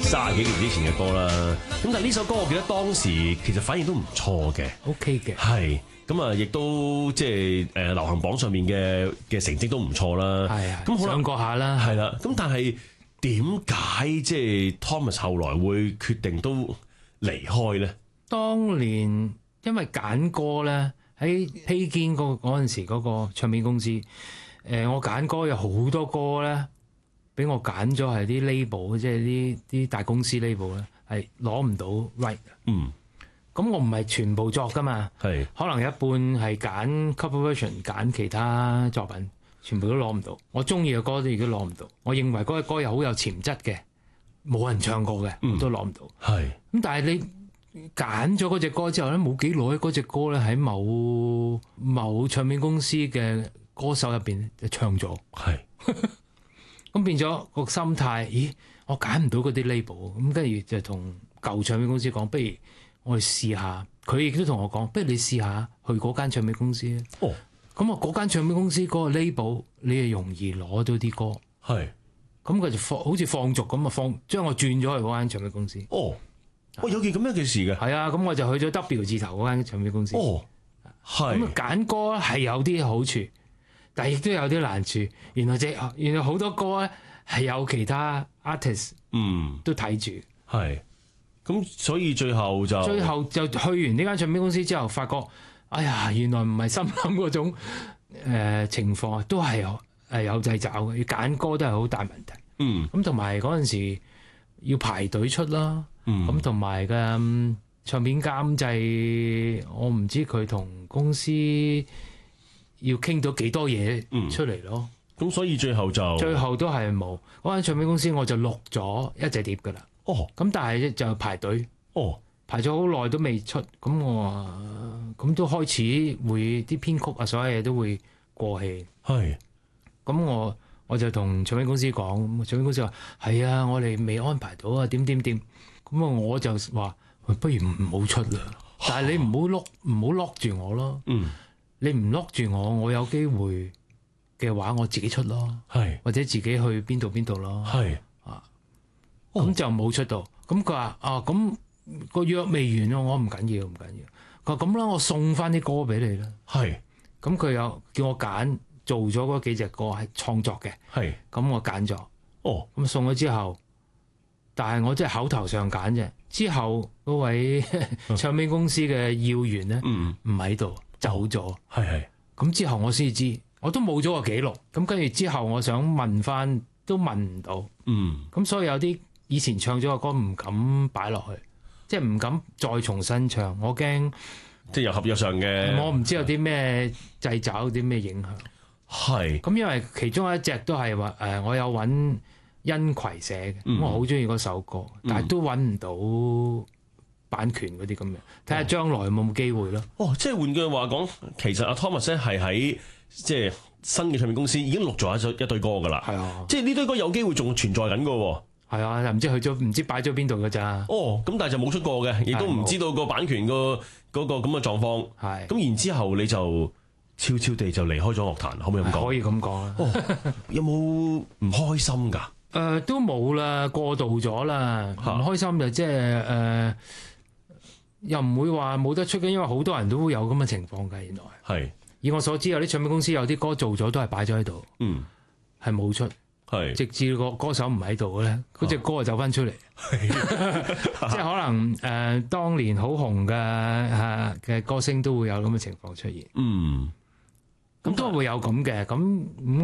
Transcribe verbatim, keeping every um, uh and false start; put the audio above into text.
卅幾年之前嘅歌啦。咁但係呢首歌我記得當時其實反應都唔錯嘅 ，OK 嘅， 係咁啊，亦都即係誒流行榜上面嘅嘅成績都唔錯啦。 係啊， 咁好上過下啦， 係啦。咁但係點解即係 Thomas 後來會決定都離開咧？當年因為揀歌咧，喺披肩嗰嗰陣時嗰個唱片公司，誒、呃、我揀歌有好多歌咧，俾我揀咗係啲 label，即係啲啲大公司 label 咧，係攞唔到 right。嗯，咁我唔係全部作噶嘛，係可能一半係揀 cover version， 揀其他作品，全部都攞唔到。我中意嘅歌都已經攞唔到，我認為嗰隻歌又好有潛質嘅，冇人唱過嘅，我都攞唔到。係咁，但係你揀咗嗰隻歌之後咧，冇幾耐嗰隻歌咧喺某某唱片公司嘅歌手入邊就唱咗，係咁變咗個心態，咦？我揀唔到嗰啲 label， 咁跟住就同舊唱片公司講，不如我去試下。佢亦都同我講，不如你試下去嗰間唱片公司。哦，咁啊，嗰間唱片公司嗰個 label 你係容易攞到啲歌，係咁佢就放好似放逐咁啊，放將我轉咗去嗰間唱片公司。哦。哦，有件咁樣嘅事嘅，係啊，咁我就去咗 W 字頭嗰間唱片公司。哦，係。咁啊，揀歌係有啲好處，但係亦都有啲難處。原來即係原來好多歌咧係有其他 artist， 嗯，都睇住。係。咁所以最後就最後就去完呢間唱片公司之後，發覺，哎呀，原來唔係心諗嗰種誒、呃、情況，都係有誒有掣肘嘅，要揀歌都係好大問題。嗯。咁同埋嗰陣時要排隊出啦。咁同埋嘅唱片監製，我唔知佢同公司要傾到幾多嘢出嚟咯。咁、嗯、所以最後就最後都係冇嗰間唱片公司，我就錄咗一隻碟噶啦。哦，咁但係就排隊，哦，排咗好耐都未出。咁我咁都開始會啲編曲啊，所有嘢都會過氣。係，咁我我就同唱片公司講，唱片公司話係啊，我哋未安排到啊，點點點。咁啊，我就話不如唔好出啦。但係你唔好 lock 唔好 lock 住我咯。嗯，你唔 lock 住我，我有機會嘅話，我自己出咯。係，或者自己去邊度邊度咯。係啊，咁就冇出到。咁佢話啊，咁個約未完啊，我唔緊要唔緊要。佢話咁啦，我送翻啲歌俾你啦。係，咁佢又叫我揀做咗嗰幾隻歌係創作嘅。係，咁我揀咗。哦，咁送咗之後。但係我真係口頭上揀啫，之後嗰位唱片公司嘅要員咧，唔喺度走咗。係係。咁之後我先知，我都冇咗個記錄。咁跟住之後，我想問翻都問唔到。嗯。咁所以有啲以前唱咗嘅歌唔敢擺落去，即係唔敢再重新唱。我驚即係有合約上嘅。我唔知有啲咩掣肘，啲咩影響。係。咁因為其中一隻都係話誒，我有揾殷葵寫嘅，咁我好中意嗰首歌，嗯、但係都揾唔到版權嗰啲咁嘅，睇下將來有冇機會咯。哦，即係換句話講，其實阿 Thomas 咧係喺即係新嘅唱片公司已經錄咗一一堆歌噶啦。係啊，即係呢堆歌有機會仲存在緊噶喎。係啊，唔知去咗，唔知擺咗邊度噶咋。哦，咁但係就冇出過嘅，亦都唔知道個版權個嗰個咁嘅狀況。係。咁然之後你就悄悄地就離開咗樂壇，可唔可以咁講？可以咁講啊。哦，有冇唔開心㗎？誒、呃、都冇啦，過渡咗啦，唔開心就即係誒，又唔會話冇得出嘅，因為好多人都會有咁嘅情況㗎。原來係以我所知，有啲唱片公司有啲歌做咗都係擺咗喺度，嗯，係冇出，係直至個歌手唔喺度咧，嗰隻歌就走翻出嚟，即係可能誒、呃、當年好紅嘅嚇嘅歌星都會有咁嘅情況出現，嗯，咁都會有咁嘅咁。